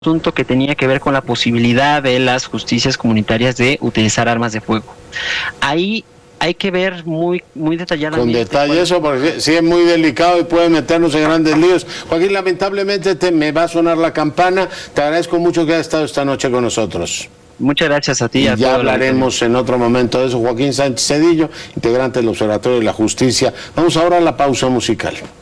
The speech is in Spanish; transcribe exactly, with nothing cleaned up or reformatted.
asunto que tenía que ver con la posibilidad de las justicias comunitarias de utilizar armas de fuego. Ahí hay que ver muy muy detalladamente. Con detalle eso, porque sí es muy delicado y puede meternos en grandes líos. Joaquín, lamentablemente te, me va a sonar la campana. Te agradezco mucho que hayas estado esta noche con nosotros. Muchas gracias a ti. Y a ya hablaremos en otro momento de eso. Joaquín Sánchez Cedillo, integrante del Observatorio de la Justicia. Vamos ahora a la pausa musical.